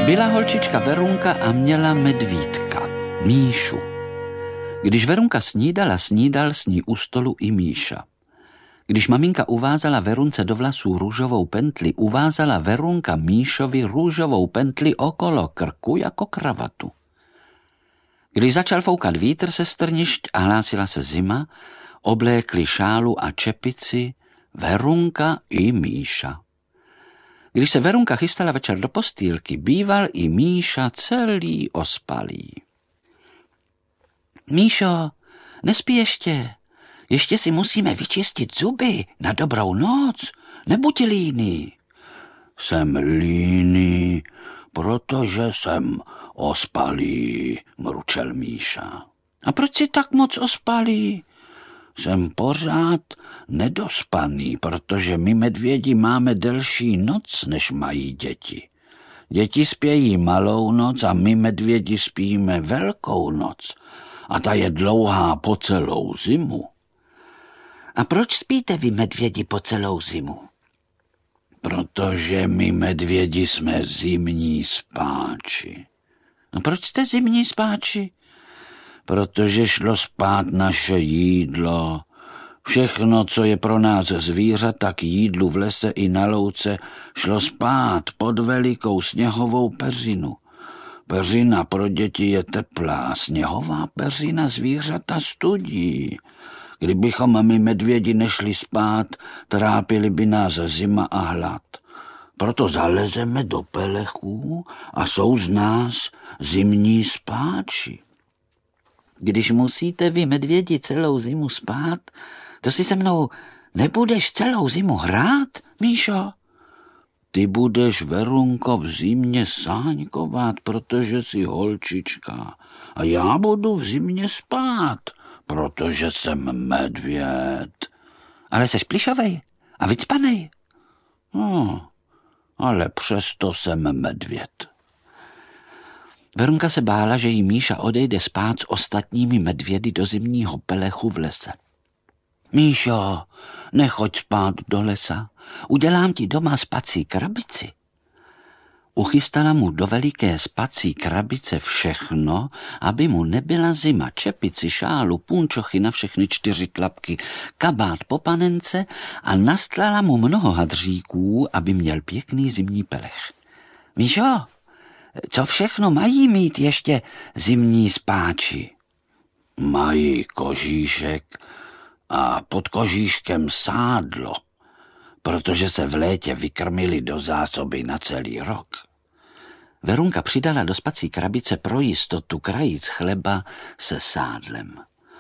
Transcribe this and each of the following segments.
Byla holčička Verunka a měla medvídka, Míšu. Když Verunka snídala, snídal s ní u stolu i Míša. Když maminka uvázala Verunce do vlasů růžovou pentli, uvázala Verunka Míšovi růžovou pentli okolo krku jako kravatu. Když začal foukat vítr se strnišť a hlásila se zima, oblékli šálu a čepici Verunka i Míša. Když se Verunka chystala večer do postýlky, býval i Míša celý ospalý. Míšo, nespí ještě. Ještě si musíme vyčistit zuby na dobrou noc. Nebuď líný. Jsem líný, protože jsem ospalý, mručel Míša. A proč jsi tak moc ospalý? Jsem pořád nedospaný, protože my medvědi máme delší noc, než mají děti. Děti spějí malou noc a my medvědi spíme velkou noc. A ta je dlouhá po celou zimu. A proč spíte vy medvědi po celou zimu? Protože my medvědi jsme zimní spáči. A proč jste zimní spáči? Protože šlo spát naše jídlo. Všechno, co je pro nás zvířata k jídlu v lese i na louce, šlo spát pod velikou sněhovou peřinu. Peřina pro děti je teplá, sněhová peřina zvířata studí. Kdybychom my medvědi nešli spát, trápili by nás zima a hlad. Proto zalezeme do pelechů a jsou z nás zimní spáči. Když musíte vy medvědi celou zimu spát, to si se mnou nebudeš celou zimu hrát, Míšo? Ty budeš, Verunko, v zimě sáňkovat, protože jsi holčička. A já budu v zimě spát, protože jsem medvěd. Ale seš plišovej a vycpanej. No, ale přesto jsem medvěd. Verunka se bála, že jí Míša odejde spát s ostatními medvědy do zimního pelechu v lese. Míšo, nechoď spát do lesa, udělám ti doma spací krabici. Uchystala mu do veliké spací krabice všechno, aby mu nebyla zima, čepici, šálu, punčochy na všechny 4 tlapky, kabát po panence a nastlala mu mnoho hadříků, aby měl pěkný zimní pelech. Míšo, co všechno mají mít ještě zimní spáči? Mají kožíšek a pod kožíškem sádlo, protože se v létě vykrmili do zásoby na celý rok. Verunka přidala do spací krabice pro jistotu krajíc chleba se sádlem.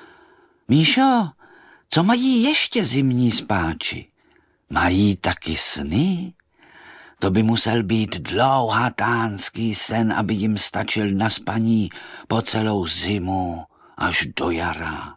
Míšo, co mají ještě zimní spáči? Mají taky sny? To by musel být dlouhatánský sen, aby jim stačil na spaní po celou zimu až do jara.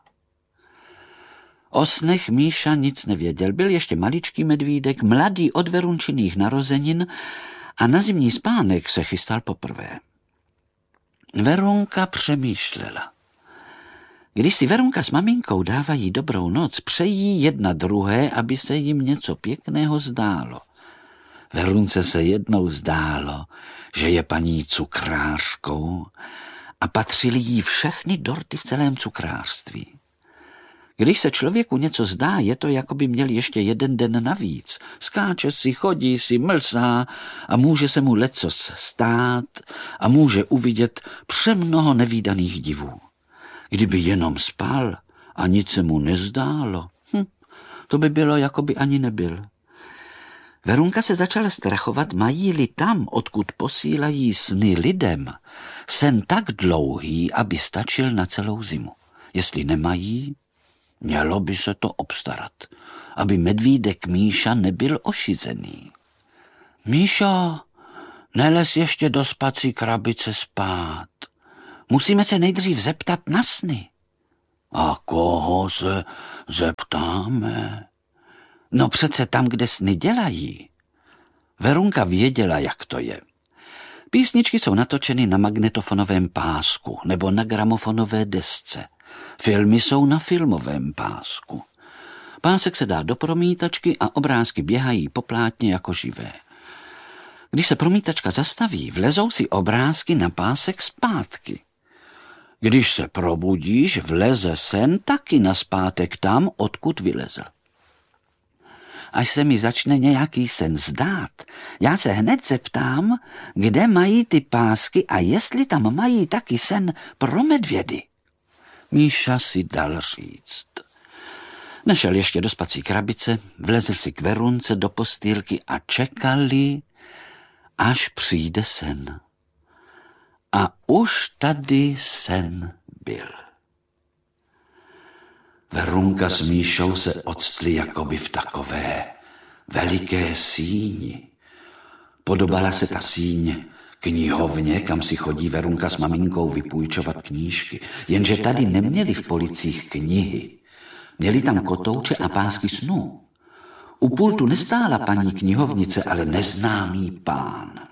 O snech Míša nic nevěděl. Byl ještě maličký medvídek, mladý od Verunčiných narozenin a na zimní spánek se chystal poprvé. Verunka přemýšlela. Když si Verunka s maminkou dávají dobrou noc, přejí jedna druhé, aby se jim něco pěkného zdálo. Verunce se jednou zdálo, že je paní cukrářkou a patřily jí všechny dorty v celém cukrářství. Když se člověku něco zdá, je to, jako by měl ještě jeden den navíc. Skáče si, chodí si, mlsá a může se mu lecos stát a může uvidět přemnoho nevídaných divů. Kdyby jenom spal a nic se mu nezdálo, to by bylo, jako by ani nebyl. Verunka se začala strachovat, mají-li tam, odkud posílají sny lidem, sen tak dlouhý, aby stačil na celou zimu. Jestli nemají, mělo by se to obstarat, aby medvídek Míša nebyl ošizený. Míšo, nelez ještě do spací krabice spát. Musíme se nejdřív zeptat na sny. A koho se zeptáme? No přece tam, kde sny dělají. Verunka věděla, jak to je. Písničky jsou natočeny na magnetofonovém pásku nebo na gramofonové desce. Filmy jsou na filmovém pásku. Pásek se dá do promítačky a obrázky běhají po plátně jako živé. Když se promítačka zastaví, vlezou si obrázky na pásek zpátky. Když se probudíš, vleze sen taky nazpátek tam, odkud vylezl. Až se mi začne nějaký sen zdát, já se hned zeptám, kde mají ty pásky a jestli tam mají taky sen pro medvědy. Míša si dal říct. Nešel ještě do spací krabice, vlezl si k Verunce do postýlky a čekali, až přijde sen. A už tady sen byl. Verunka s Míšou se octli jakoby v takové veliké síni. Podobala se ta síň knihovně, kam si chodí Verunka s maminkou vypůjčovat knížky. Jenže tady neměli v policích knihy. Měli tam kotouče a pásky snů. U pultu nestála paní knihovnice, ale neznámý pán.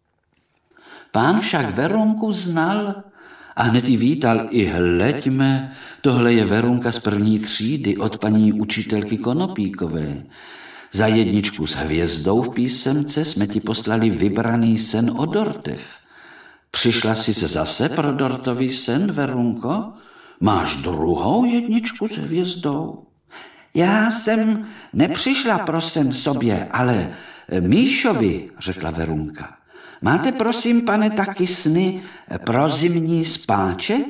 Pán však Verunku znal a hned ji vítal. I hleďme, tohle je Verunka z 1. třídy od paní učitelky Konopíkové. Za 1 s hvězdou v písemce jsme ti poslali vybraný sen o dortech. Přišla jsi se zase pro dortový sen, Verunko? Máš 2. 1 s hvězdou? Já jsem nepřišla pro sen sobě, ale Míšovi, řekla Verunka. Máte, prosím, pane, taky sny pro zimní spáče?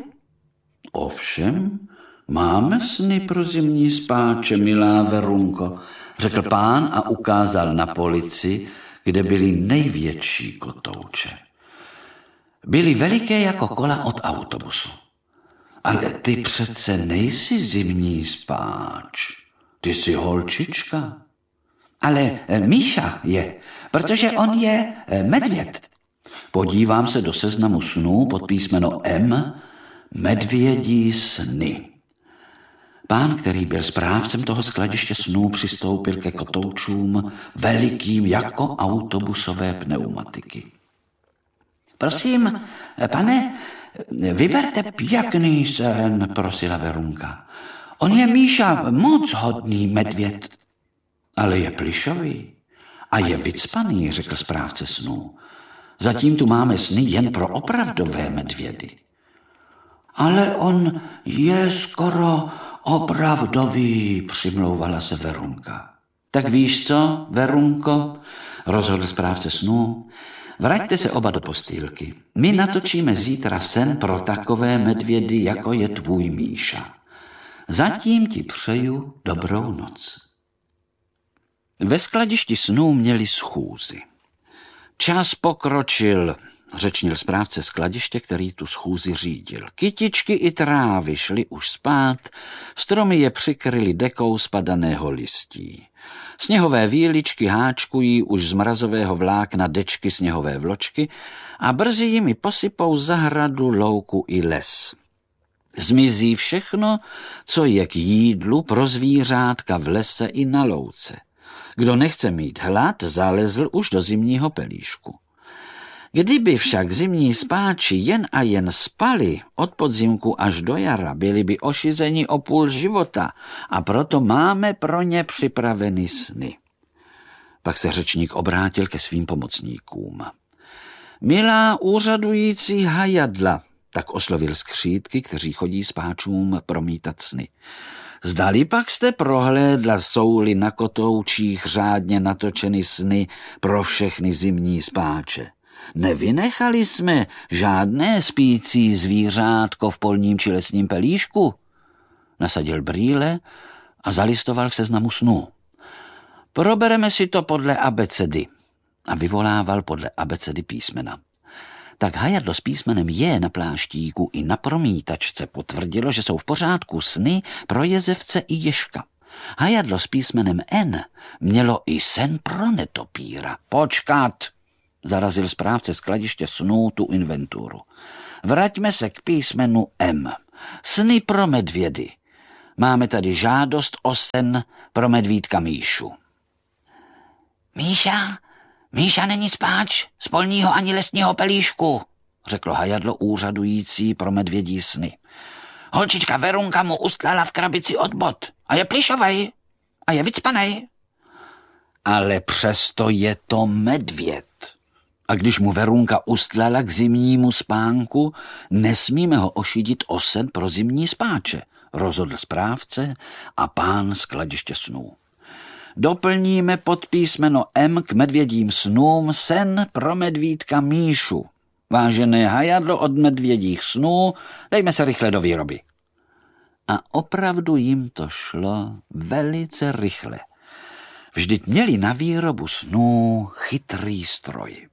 Ovšem, máme sny pro zimní spáče, milá Verunko, řekl pán a ukázal na polici, kde byly největší kotouče. Byly veliké jako kola od autobusu. Ale ty přece nejsi zimní spáč, ty jsi holčička. Ale Míša je, protože on je medvěd. Podívám se do seznamu snů pod písmeno M, medvědí sny. Pán, který byl správcem toho skladiště snů, přistoupil ke kotoučům velikým jako autobusové pneumatiky. Prosím, pane, vyberte pěkný sen, prosila Verunka. On je, Míša, moc hodný medvěd. Ale je plišový a je vycpaný, řekl správce snů. Zatím tu máme sny jen pro opravdové medvědy. Ale on je skoro opravdový, přimlouvala se Verunka. Tak víš co, Verunko, rozhodl správce snů, vraťte se oba do postýlky. My natočíme zítra sen pro takové medvědy, jako je tvůj Míša. Zatím ti přeju dobrou noc. Ve skladišti snů měli schůzi. Čas pokročil, řečnil správce skladiště, který tu schůzi řídil. Kytičky i trávy šly už spát, stromy je přikryly dekou spadaného listí. Sněhové víličky háčkují už z mrazového vlákna dečky sněhové vločky a brzy jimi posypou zahradu, louku i les. Zmizí všechno, co je k jídlu pro zvířátka v lese i na louce. Kdo nechce mít hlad, zalezl už do zimního pelíšku. Kdyby však zimní spáči jen a jen spali od podzimku až do jara, byli by ošizeni o půl života a proto máme pro ně připraveny sny. Pak se řečník obrátil ke svým pomocníkům. Milá úřadující hajadla, tak oslovil skřídky, kteří chodí spáčům promítat sny. Zdali pak jste prohlédla, jsou-li na kotoučích řádně natočeny sny pro všechny zimní spáče. Nevynechali jsme žádné spící zvířátko v polním či lesním pelíšku. Nasadil brýle a zalistoval v seznamu snů. Probereme si to podle abecedy. A vyvolával podle abecedy písmena. Tak hajadlo s písmenem J na pláštíku i na promítačce potvrdilo, že jsou v pořádku sny pro jezevce i ježka. Hajadlo s písmenem N mělo i sen pro netopíra. Počkat, zarazil správce skladiště snů tu inventuru. Vraťme se k písmenu M. Sny pro medvědy. Máme tady žádost o sen pro medvídka Míšu. Míša není spáč z polního ani lesního pelíšku, řeklo hajadlo úřadující pro medvědí sny. Holčička Verunka mu ustlala v krabici od bot a je plišovej a je vycpanej. Ale přesto je to medvěd, A když mu Verunka ustlala k zimnímu spánku, nesmíme ho ošidit o sen pro zimní spáče, rozhodl správce a pán z kladiště snů. Doplníme pod písmeno M k medvědím snům sen pro medvídka Míšu. Vážené hajadlo od medvědích snů, dejme se rychle do výroby. A opravdu jim to šlo velice rychle. Vždyť měli na výrobu snů chytrý stroj.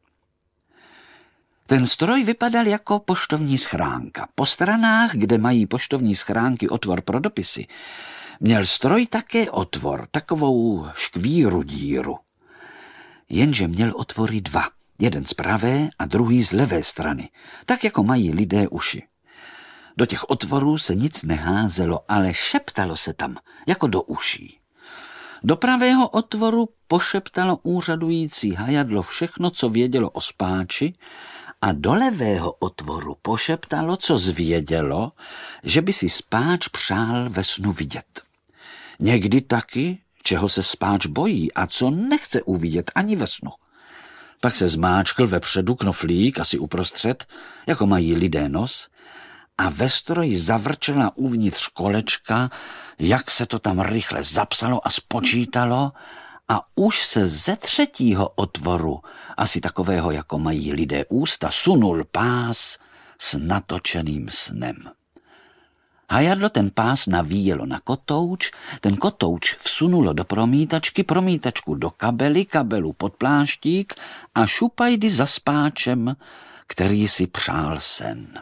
Ten stroj vypadal jako poštovní schránka. Po stranách, kde mají poštovní schránky otvor pro dopisy, měl stroj také otvor, takovou škvíru díru. Jenže měl otvory dva, jeden z pravé a druhý z levé strany, tak jako mají lidé uši. Do těch otvorů se nic neházelo, ale šeptalo se tam, jako do uší. Do pravého otvoru pošeptalo úřadující hajadlo všechno, co vědělo o spáči, a do levého otvoru pošeptalo, co zvědělo, že by si spáč přál ve snu vidět. Někdy taky, čeho se spáč bojí a co nechce uvidět ani ve snu. Pak se zmáčkl vepředu knoflík, asi uprostřed, jako mají lidé nos, a ve stroji zavrčela uvnitř kolečka, jak se to tam rychle zapsalo a spočítalo, a už se ze třetího otvoru, asi takového, jako mají lidé ústa, sunul pás s natočeným snem. Hajadlo ten pás navíjelo na kotouč, ten kotouč vsunulo do promítačky, promítačku do kabely, kabelu pod pláštík a šupajdy za spáčem, který si přál sen.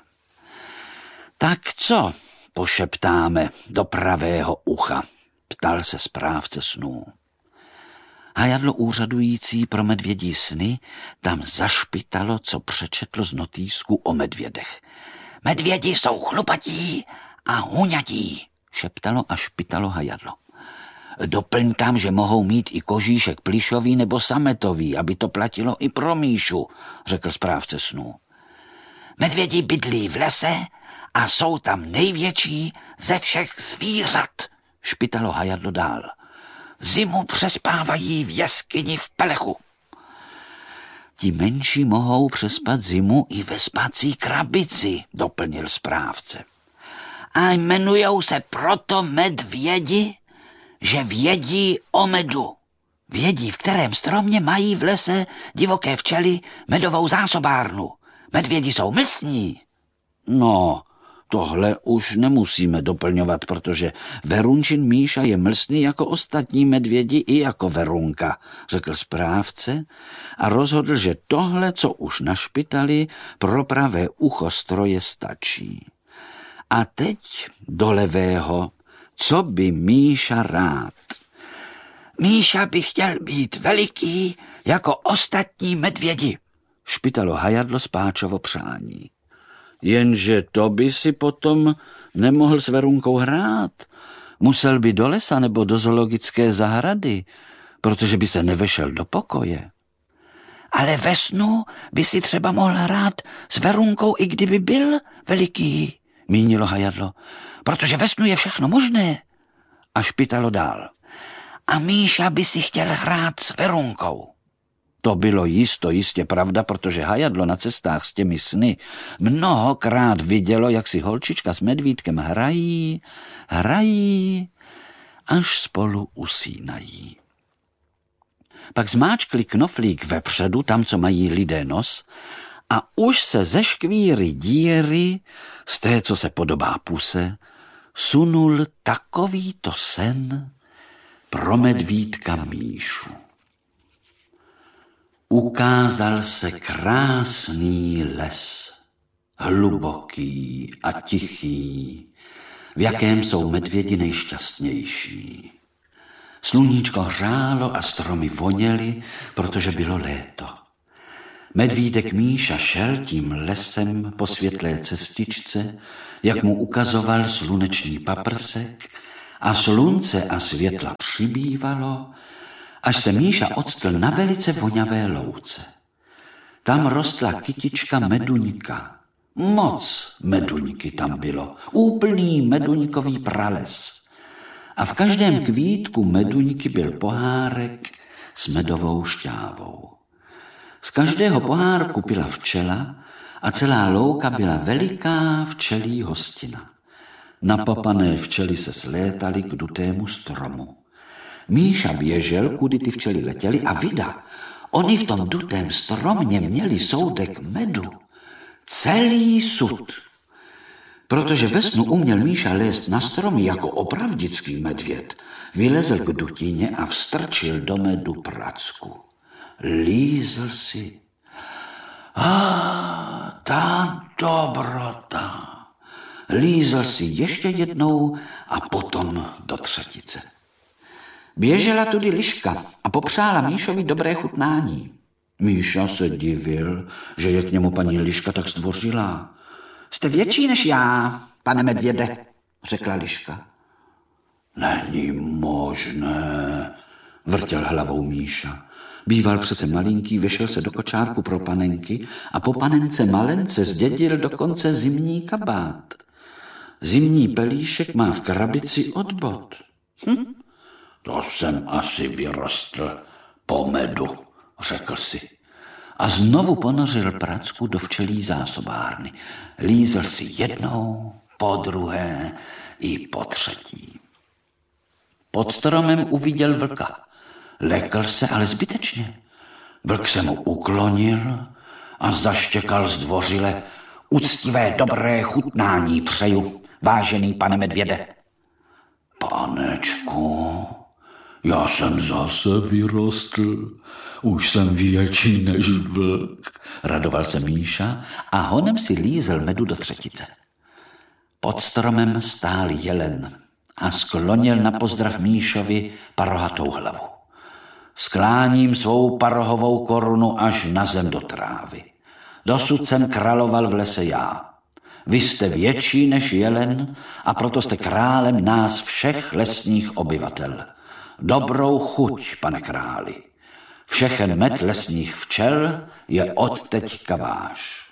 Tak co pošeptáme do pravého ucha, ptal se správce snů. Hajadlo úřadující pro medvědí sny tam zašpitalo, co přečetlo z notýsku o medvědech. Medvědi jsou chlupatí a huňatí, šeptalo a špitalo hajadlo. Doplň tam, že mohou mít i kožíšek plišový nebo sametový, aby to platilo i pro Míšu, řekl správce snů. Medvědi bydlí v lese a jsou tam největší ze všech zvířat, špitalo hajadlo dál. Zimu přespávají v jeskyni v pelechu. Ti menší mohou přespat zimu i ve spací krabici, doplnil správce. A jmenujou se proto medvědi, že vědí o medu. Vědí, v kterém stromě mají v lese divoké včely medovou zásobárnu. Medvědi jsou mlsní. No, tohle už nemusíme doplňovat, protože Verunčin Míša je mlsný jako ostatní medvědi i jako Verunka, řekl správce a rozhodl, že tohle, co už našpitali, pro pravé ucho stroje stačí. A teď do levého, co by Míša rád? Míša by chtěl být veliký jako ostatní medvědi, špitalo hajadlo spáčovo přání. Jenže to by si potom nemohl s Verunkou hrát. Musel by do lesa nebo do zoologické zahrady, protože by se nevešel do pokoje. Ale ve snu by si třeba mohl hrát s Verunkou, i kdyby byl veliký, mínilo hajadlo, protože ve snu je všechno možné. A špitalo dál. A Míša by si chtěl hrát s Verunkou. To bylo jistě pravda, protože hajadlo na cestách s těmi sny mnohokrát vidělo, jak si holčička s medvídkem hrají, až spolu usínají. Pak zmáčkli knoflík vepředu, tam, co mají lidé nos, a už se ze škvíry díry, z té, co se podobá puse, sunul takovýto sen pro medvídka Míšu. Ukázal se krásný les, hluboký a tichý, v jakém jsou medvědi nejšťastnější. Sluníčko hřálo a stromy voněly, protože bylo léto. Medvídek Míša šel tím lesem po světlé cestičce, jak mu ukazoval sluneční paprsek, a slunce a světla přibývalo, až se Míša octl na velice voňavé louce. Tam rostla kytička meduňka. Moc meduňky tam bylo, úplný meduňkový prales. A v každém kvítku meduňky byl pohárek s medovou šťávou. Z každého pohárku pila včela a celá louka byla veliká včelí hostina. Napapané včely se slétaly k dutému stromu. Míša běžel, kudy ty včely letěly a vida, oni v tom dutém stromě měli soudek medu. Celý sud. Protože ve snu uměl Míša lézt na stromy jako opravdický medvěd, vylezl k dutině a vstrčil do medu pracku. Lízl si. Ta dobrota. Lízl si ještě jednou a potom do třetice. Běžela tudy liška a popřála Míšovi dobré chutnání. Míša se divil, že je k němu paní liška tak zdvořilá. Jste větší než já, pane medvěde, řekla liška. Není možné, vrtěl hlavou Míša. Býval přece malinký, vešel se do kočárku pro panenky a po panence malence zdědil dokonce zimní kabát. Zimní pelíšek má v krabici od bot. To jsem asi vyrostl po medu, řekl si. A znovu ponořil pracku do včelí zásobárny. Lízl si jednou, po druhé i po třetí. Pod stromem uviděl vlka. Lekl se, ale zbytečně. Vlk se mu uklonil a zaštěkal zdvořile. Úctivé dobré chutnání přeju, vážený pane medvěde. Panečku, já jsem zase vyrostl. Už jsem větší než vlk, radoval se Míša a honem si lízl medu do třetice. Pod stromem stál jelen a sklonil na pozdrav Míšovi parohatou hlavu. Skláním svou parohovou korunu až na zem do trávy. Dosud jsem královal v lese já. Vy jste větší než jelen a proto jste králem nás všech lesních obyvatel. Dobrou chuť, pane králi. Všechen med lesních včel je odteďka váš.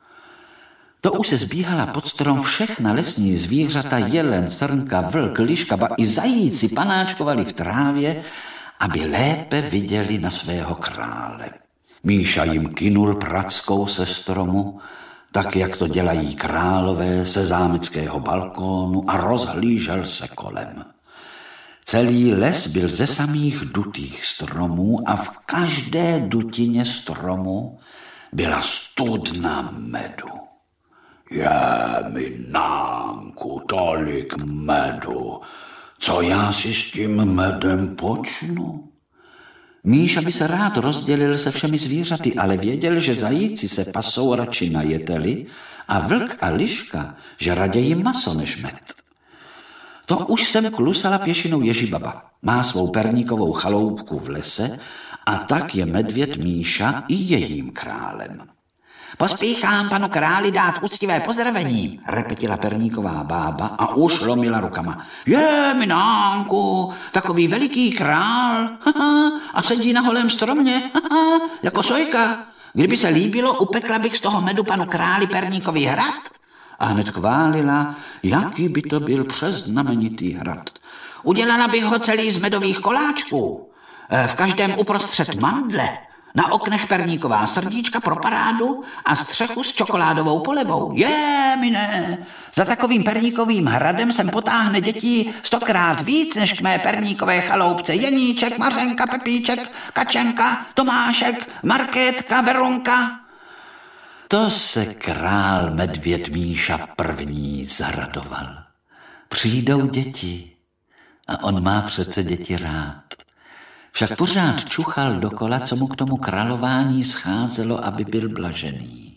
To už se zbíhala pod strom všechna lesní zvířata, jelen, srnka, vlk, liška, ba i zajíci panáčkovali v trávě, aby lépe viděli na svého krále. Míša jim kynul prackou se stromu, tak jak to dělají králové ze zámeckého balkónu a rozhlížel se kolem. Celý les byl ze samých dutých stromů a v každé dutině stromu byla studna medu. Je mi námku tolik medu, co já si s tím medem počnu? Míša by se rád rozdělil se všemi zvířaty, ale věděl, že zajíci se pasou radši na jeteli a vlk a liška, že raději maso než med. To už sem klusala pěšinou Ježibaba. Má svou perníkovou chaloupku v lese a tak je medvěd Míša i jejím králem. Pospíchám panu králi dát úctivé pozdravení, repetila perníková bába a už lomila rukama. Je, minánku, takový veliký král a sedí na holém stromě, jako sojka. Kdyby se líbilo, upekla bych z toho medu panu králi perníkový hrad. A hned chválila, jaký by to byl přeznamenitý hrad. Udělala bych ho celý z medových koláčků, v každém uprostřed mandle, na oknech perníková srdíčka pro parádu a střechu s čokoládovou polevou. Je, mine, za takovým perníkovým hradem sem potáhne dětí 100krát víc než k mé perníkové chaloupce. Jeníček, Mařenka, Pepíček, Kačenka, Tomášek, Markétka, Verunka. To se král medvěd Míša první zaradoval. Přijdou děti a on má přece děti rád. Však pořád čuchal dokola, co mu k tomu králování scházelo, aby byl blažený.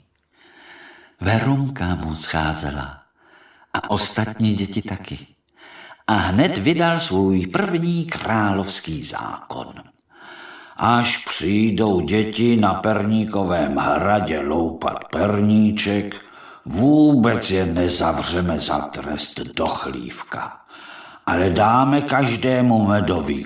Verunka mu scházela a ostatní děti taky. A hned vydal svůj první královský zákon. Až přijdou děti na perníkovém hradě loupat perníček, vůbec je nezavřeme za trest do chlívka, ale dáme každému medový